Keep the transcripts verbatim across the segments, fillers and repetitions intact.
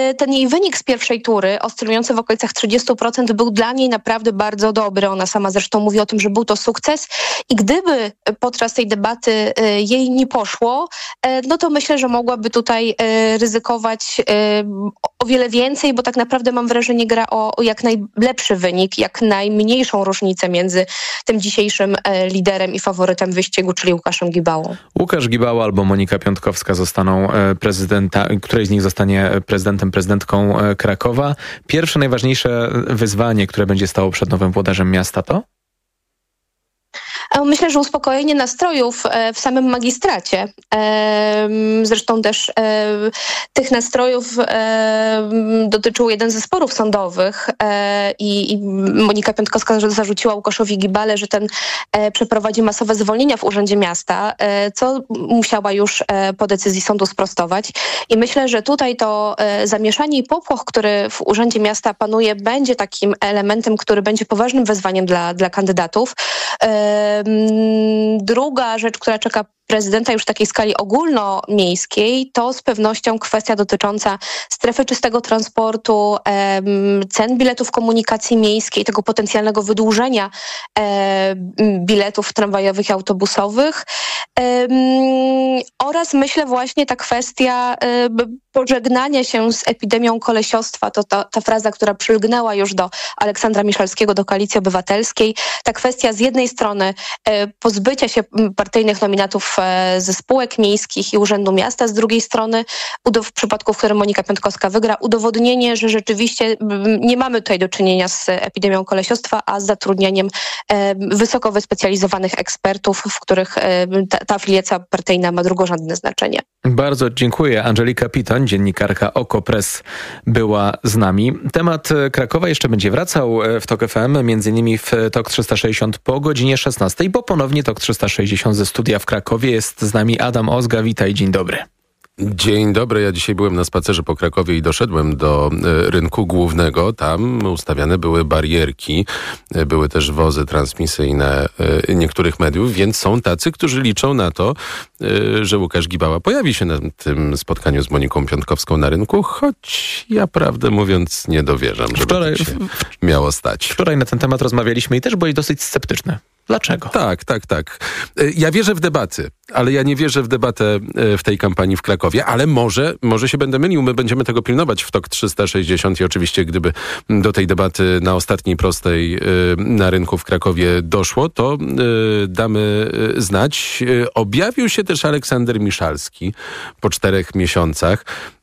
ten jej wynik z pierwszej tury, oscylujący w okolicach trzydzieści procent, był dla niej naprawdę bardzo dobry. Ona sama zresztą mówi o tym, że był to sukces i gdyby podczas tej debaty jej nie poszło, no to myślę, że mogłaby tutaj ryzykować o wiele więcej, bo tak naprawdę mam wrażenie, gra o, o jak najlepszy wynik, jak najmniejszą różnicę między tym dzisiejszym liderem i faworytem wyścigu, czyli Łukaszem Gibałą. Łukasz Gibała albo Monika Piątkowska zostaną prezydenta, której z nich zostanie prezydentem, prezydentką Krakowa. Pierwsze, najważniejsze wyzwanie, które będzie stało przed nowym włodarzem miasta, to? Myślę, że uspokojenie nastrojów w samym magistracie. Zresztą też tych nastrojów dotyczył jeden ze sporów sądowych i Monika Piątkowska zarzuciła Łukaszowi Gibale, że ten przeprowadzi masowe zwolnienia w Urzędzie Miasta, co musiała już po decyzji sądu sprostować. I myślę, że tutaj to zamieszanie i popłoch, który w Urzędzie Miasta panuje, będzie takim elementem, który będzie poważnym wyzwaniem dla, dla kandydatów. Druga rzecz, która czeka prezydenta już w takiej skali ogólnomiejskiej, to z pewnością kwestia dotycząca strefy czystego transportu, cen biletów komunikacji miejskiej, tego potencjalnego wydłużenia biletów tramwajowych i autobusowych oraz myślę właśnie ta kwestia pożegnania się z epidemią kolesiostwa, to ta, ta fraza, która przylgnęła już do Aleksandra Miszalskiego, do Koalicji Obywatelskiej. Ta kwestia z jednej strony pozbycia się partyjnych nominatów ze spółek miejskich i Urzędu Miasta, z drugiej strony w przypadku, w którym Monika Piątkowska wygra, udowodnienie, że rzeczywiście nie mamy tutaj do czynienia z epidemią kolesiostwa, a z zatrudnieniem wysoko wyspecjalizowanych ekspertów, w których ta, ta afiliacja partyjna ma drugorzędne znaczenie. Bardzo dziękuję. Angelika Piton, dziennikarka OKO.press, była z nami. Temat Krakowa jeszcze będzie wracał w TOK F M, między innymi w TOK trzysta sześćdziesiąt po godzinie szesnastej, bo ponownie TOK trzysta sześćdziesiąt ze studia w Krakowie. Jest z nami Adam Ozga. Witaj, dzień dobry. Dzień dobry, ja dzisiaj byłem na spacerze po Krakowie i doszedłem do e, rynku głównego. Tam ustawiane były barierki, e, były też wozy transmisyjne e, niektórych mediów, więc są tacy, którzy liczą na to, e, że Łukasz Gibała pojawi się na tym spotkaniu z Moniką Piątkowską na rynku, choć ja prawdę mówiąc nie dowierzam, żeby wczoraj, tak się miało stać. Wczoraj na ten temat rozmawialiśmy i też byłeś dosyć sceptyczny. Dlaczego? Tak, tak, tak. Ja wierzę w debaty, ale ja nie wierzę w debatę w tej kampanii w Krakowie, ale może, może się będę mylił. My będziemy tego pilnować w TOK trzysta sześćdziesiąt i oczywiście gdyby do tej debaty na ostatniej prostej na rynku w Krakowie doszło, to damy znać. Objawił się też Aleksander Miszalski po czterech miesiącach.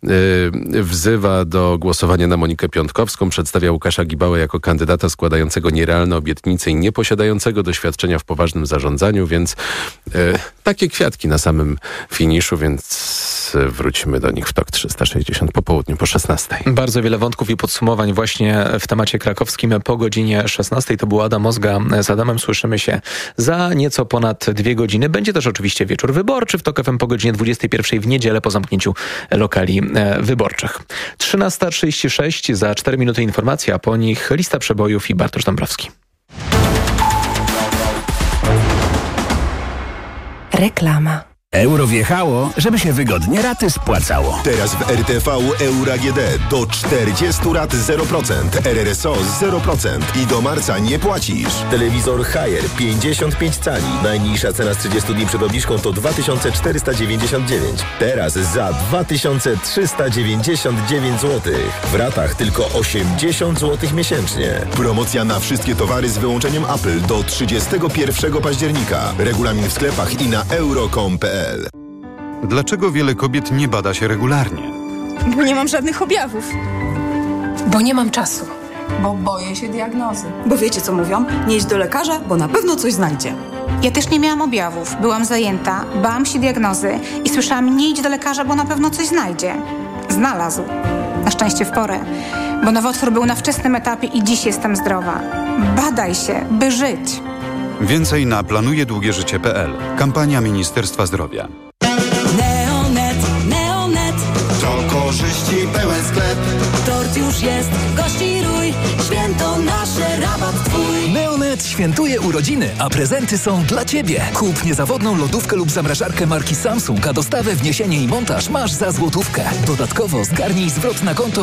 Wzywa do głosowania na Monikę Piątkowską, przedstawia Łukasza Gibałę jako kandydata składającego nierealne obietnice i nieposiadającego doświadczenia w poważnym zarządzaniu, więc e, takie kwiatki na samym finiszu, więc wrócimy do nich w TOK trzysta sześćdziesiąt po południu, po szesnastej. Bardzo wiele wątków i podsumowań właśnie w temacie krakowskim po godzinie szesnastej. To był Adam Ozga. Z Adamem słyszymy się za nieco ponad dwie godziny. Będzie też oczywiście wieczór wyborczy w TOK F M po godzinie dwudziestej pierwszej w niedzielę po zamknięciu lokali e, wyborczych. trzynasta trzydzieści sześć, za cztery minuty informacja, a po nich lista przebojów i Bartosz Dąbrowski. Reklama. Euro wjechało, żeby się wygodnie raty spłacało. Teraz w R T V Euro A G D do czterdziestu rat zero procent, R R S O zero procent i do marca nie płacisz. Telewizor Haier pięćdziesiąt pięć cali. Najniższa cena z trzydziestu dni przed obniżką to dwa tysiące czterysta dziewięćdziesiąt dziewięć. Teraz za dwa tysiące trzysta dziewięćdziesiąt dziewięć złotych. W ratach tylko osiemdziesiąt złotych miesięcznie. Promocja na wszystkie towary z wyłączeniem Apple do trzydziestego pierwszego października. Regulamin w sklepach i na euro kropka com kropka p l. Dlaczego wiele kobiet nie bada się regularnie? Bo nie mam żadnych objawów. Bo nie mam czasu. Bo boję się diagnozy. Bo wiecie co mówią? Nie idź do lekarza, bo na pewno coś znajdzie. Ja też nie miałam objawów. Byłam zajęta, bałam się diagnozy i słyszałam, nie idź do lekarza, bo na pewno coś znajdzie. Znalazł. Na szczęście w porę. Bo nowotwór był na wczesnym etapie i dziś jestem zdrowa. Badaj się, by żyć. Więcej na planuje długie życie kropka p l. Kampania Ministerstwa Zdrowia. Neonet, Neonet. To korzyści pełen sklep. Tort już jest, gości rój. Święto nasze, rabat twój. Neonet świętuje urodziny, a prezenty są dla Ciebie. Kup niezawodną lodówkę lub zamrażarkę marki Samsung, a dostawę, wniesienie i montaż masz za złotówkę. Dodatkowo zgarnij zwrot na konto